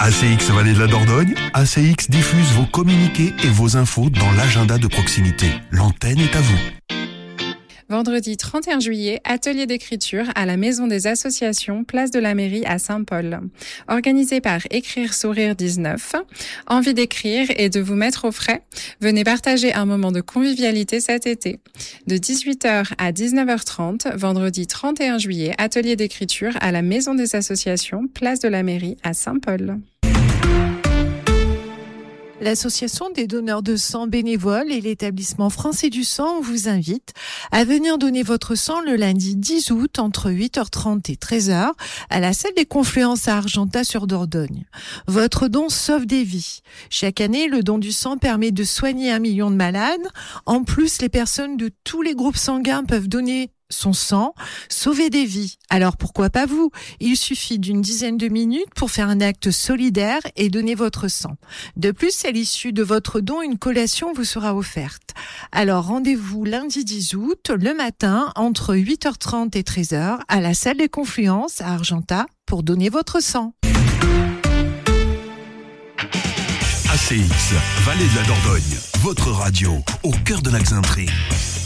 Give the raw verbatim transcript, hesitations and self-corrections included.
A C X Vallée de la Dordogne, A C X diffuse vos communiqués et vos infos dans l'agenda de proximité. L'antenne est à vous. Vendredi trente et un juillet, atelier d'écriture à la Maison des Associations, place de la Mairie à Saint-Paul. Organisé par Écrire Sourire dix-neuf. Envie d'écrire et de vous mettre au frais? Venez partager un moment de convivialité cet été. De dix-huit heures à dix-neuf heures trente, vendredi trente et un juillet, atelier d'écriture à la Maison des Associations, place de la Mairie à Saint-Paul. L'Association des donneurs de sang bénévoles et l'établissement français du sang vous invitent à venir donner votre sang le lundi dix août entre huit heures trente et treize heures à la salle des confluences à Argentat-sur-Dordogne. Votre don sauve des vies. Chaque année, le don du sang permet de soigner un million de malades. En plus, les personnes de tous les groupes sanguins peuvent donner son sang, sauver des vies. Alors pourquoi pas vous? Il suffit d'une dizaine de minutes pour faire un acte solidaire et donner votre sang. De plus, à l'issue de votre don, une collation vous sera offerte. Alors rendez-vous lundi dix août, le matin, entre huit heures trente et treize heures, à la salle des confluences à Argentat pour donner votre sang. A C X, Vallée de la Dordogne, votre radio, au cœur de l'Axintrie.